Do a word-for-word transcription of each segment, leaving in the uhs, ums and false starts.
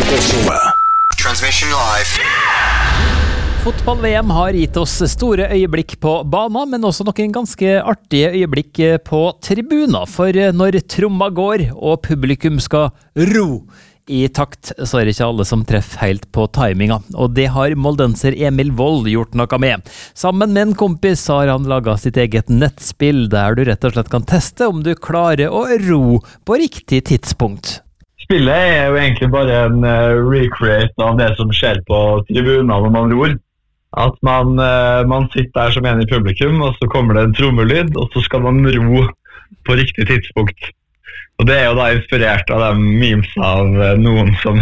Transmission live. Fotball-V M har gitt oss store øyeblikk på banen, men også noen ganske artige øyeblikk på tribuner. For når tromma går og publikum skal ro i takt, så er det ikke alle som treffer helt på timinga. Og det har moldenser Emil Wold gjort noe med. Sammen med en kompis har han laget sitt eget nettspill, der du rett og slett kan teste om du klarer å ro på riktig tidspunkt. Spillet er jo egentlig bare en uh, recreate av det som skjer på tribuner når man ror. At man, uh, man sitter der som en i publikum, og så kommer det en trommelyd, og så skal man ro på riktig tidspunkt. Og det er jo da inspirert av de memes av uh, noen, som,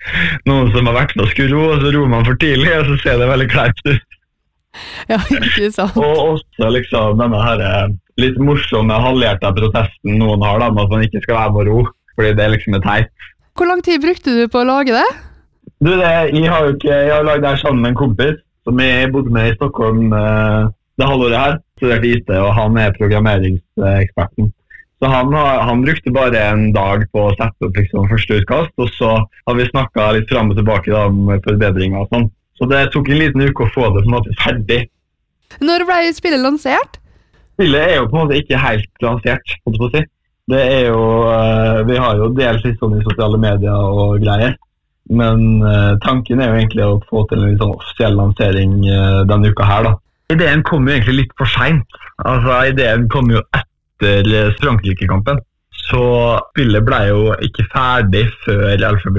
noen som har vært med å skulle ro, og så roer man for tidlig, og så ser det veldig kleint ut. Ja, ikke sant. Og også liksom denne her uh, litt morsomme halvhjertet protesten noen har da, med at man ikke skal være med å ro. Fordi det er liksom et teit. Hvor lang tid brukte du på å lage det? Du, det, jeg har jo ikke, jeg har laget det her sammen med en kompis, som jeg bodde med i Stockholm uh, det halvåret her, studerte I T, og han er programmeringseksperten. Så han, har, han brukte bare en dag på å sette opp liksom, første utkast, og så har vi snakket litt frem og tilbake da, om forbedringer og sånn. Så det tok en liten uke å få det på en måte ferdig. Når ble spillet lansert? Spillet er jo på en måte ikke helt lansert, måtte jeg på å si. Det er jo, vi har jo delt litt sånn I sosiale medier og greier, men tanken er jo egentlig å få til en litt sånn offisiell lansering denne uka her da. Ideen kom jo egentlig litt for sent, altså ideen kom jo etter Frankrike-kampen, så spillet ble jo ikke ferdig før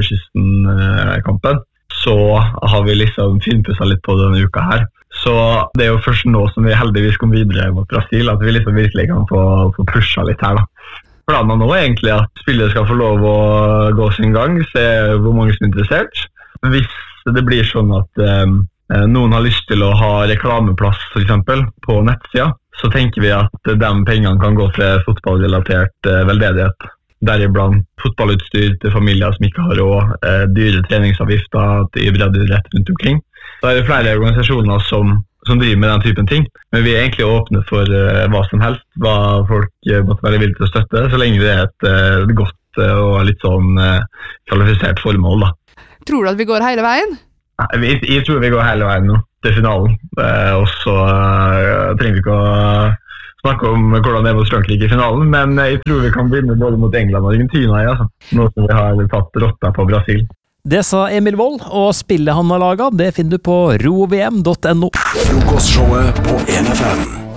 Elfenbenskysten-kampen, så har vi liksom finpusset litt på denne uka her. Så det er jo først nå som vi heldigvis kom videre mot Brasil, at vi liksom virkelig kan få, få pushet litt her da. Planen nå er egentlig at spillet skal få lov å gå sin gang, se hvor mange som er interessert. Hvis det blir sånn at eh, noen har lyst til å ha reklameplass for eksempel, på nettsida, så tenker vi at de pengene kan gå til fotballrelatert eh, veldedighet. Deriblant fotballutstyr til familier som ikke har råd, eh, dyre treningsavgifter til breddeidrett rundt omkring. Så er det flere organisasjoner som som driver med den typen ting, men vi er egentlig åpne for uh, hva som helst, hva folk uh, måtte være villige til å støtte, så lenge det er et uh, godt uh, og litt sånn uh, kvalifisert formål da. Tror du at vi går hele veien? Nei, vi, jeg tror vi går hele veien nå, til finalen, uh, og så uh, trenger vi ikke å snakke om hvordan det er mot Frankrike I finalen, men uh, jeg tror vi kan vinne både mot England og Argentina, ja, altså. Nå som vi har tatt rotta på Brasil. Det sa Emil Wold, og spillet han har laget, det finner du på rovm punktum no. Frokostshowet på en F M.